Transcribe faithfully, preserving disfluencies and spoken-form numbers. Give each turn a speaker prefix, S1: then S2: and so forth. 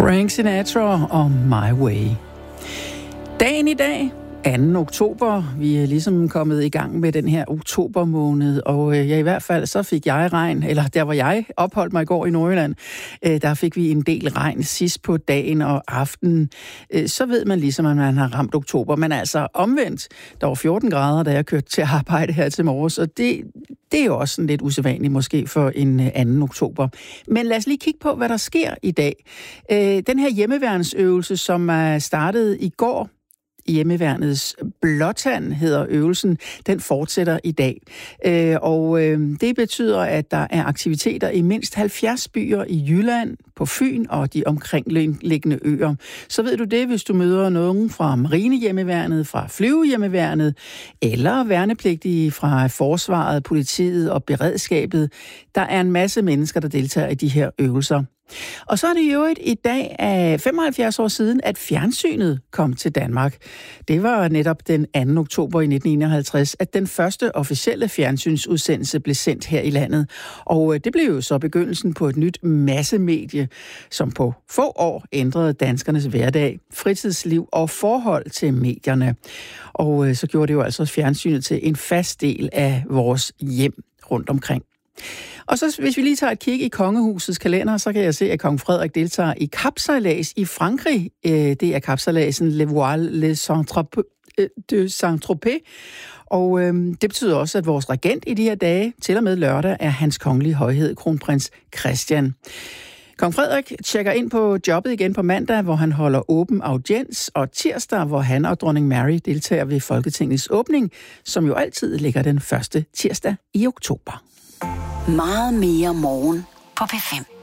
S1: Frank Sinatra og My Way. Dagen i dag, anden oktober. Vi er ligesom kommet i gang med den her oktobermåned, og øh, ja, i hvert fald så fik jeg regn, eller der hvor jeg opholdt mig i går i Nordjylland, øh, der fik vi en del regn sidst på dagen og aftenen. Øh, så ved man ligesom, at man har ramt oktober, men altså omvendt, der var fjorten grader, da jeg kørte til arbejde her til morges, og det, det er jo også sådan lidt usædvanligt måske for en anden oktober. Men lad os lige kigge på, hvad der sker i dag. Øh, den her hjemmeværnsøvelse, som er startet i går, Hjemmeværnets Blåtand hedder øvelsen, den fortsætter i dag. Øh, og øh, det betyder, at der er aktiviteter i mindst halvfjerds byer i Jylland, på Fyn og de omkringliggende øer. Så ved du det, hvis du møder nogen fra Marinehjemmeværnet, fra Flyvehjemmeværnet, eller værnepligtige fra Forsvaret, Politiet og Beredskabet. Der er en masse mennesker, der deltager i de her øvelser. Og så er det jo i dag af femoghalvfjerds år siden, at fjernsynet kom til Danmark. Det var netop den anden oktober i nitten enoghalvtreds, at den første officielle fjernsynsudsendelse blev sendt her i landet. Og det blev jo så begyndelsen på et nyt massemedie, som på få år ændrede danskernes hverdag, fritidsliv og forhold til medierne. Og så gjorde det jo altså fjernsynet til en fast del af vores hjem rundt omkring. Og så hvis vi lige tager et kig i kongehusets kalender, så kan jeg se, at kong Frederik deltager i kapsejlads i Frankrig. Det er kapsejladsen Le Voile de Saint-Tropez. Og øh, det betyder også, at vores regent i de her dage, til og med lørdag, er hans kongelige højhed, kronprins Christian. Kong Frederik tjekker ind på jobbet igen på mandag, hvor han holder åben audiens, og tirsdag, hvor han og dronning Mary deltager ved Folketingets åbning, som jo altid ligger den første tirsdag i oktober.
S2: Meget mere morgen på P fem.